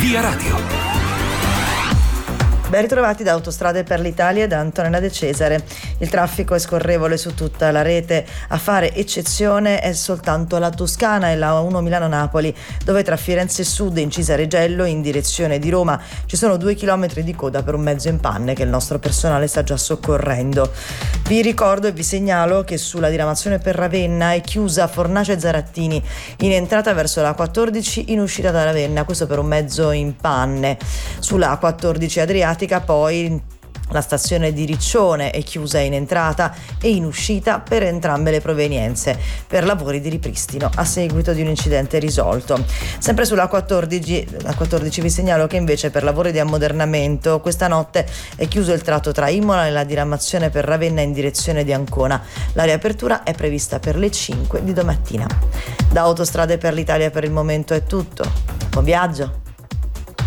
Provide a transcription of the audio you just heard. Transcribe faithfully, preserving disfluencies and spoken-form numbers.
Via Radio. Ben ritrovati da Autostrade per l'Italia e da Antonella De Cesare. Il traffico è scorrevole su tutta la rete, a fare eccezione è soltanto la Toscana e la A uno Milano-Napoli, dove tra Firenze Sud e Incisa Regello in direzione di Roma ci sono due chilometri di coda per un mezzo in panne che il nostro personale sta già soccorrendo. Vi ricordo e vi segnalo che sulla diramazione per Ravenna è chiusa Fornace Zarattini in entrata verso la A quattordici, in uscita da Ravenna, questo per un mezzo in panne. Sulla A quattordici Adriatica poi la stazione di Riccione è chiusa in entrata e in uscita per entrambe le provenienze per lavori di ripristino a seguito di un incidente risolto. Sempre sulla A quattordici, A quattordici vi segnalo che invece per lavori di ammodernamento questa notte è chiuso il tratto tra Imola e la diramazione per Ravenna in direzione di Ancona. La riapertura è prevista per le cinque di domattina. Da Autostrade per l'Italia per il momento è tutto. Buon viaggio!